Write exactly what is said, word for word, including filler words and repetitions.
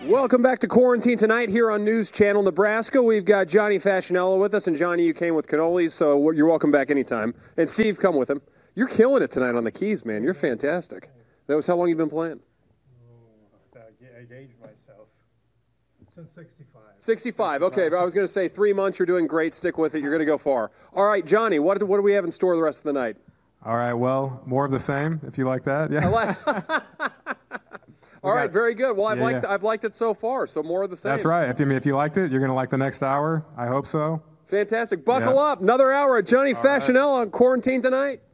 Welcome back to Quarantine Tonight here on News Channel Nebraska. We've got Johnny Fascinella with us, and Johnny, you came with cannolis, so you're welcome back anytime. And Steve, come with him. You're killing it tonight on the keys, man. You're fantastic. That was how long you've been playing? Oh, I aged myself. Since sixty-five. sixty-five. Okay, but I was going to say three months. You're doing great. Stick with it. You're going to go far. All right, Johnny, what do, what do we have in store the rest of the night? All right, well, more of the same, if you like that. Yeah. All right, very good. Well, I've Yeah, liked yeah. I've liked it so far. So more of the same. That's right. If you, if you liked it, you're going to like the next hour. I hope so. Fantastic. Buckle Yeah. up. Another hour of Johnny All right. Fascinella on Quarantine Tonight.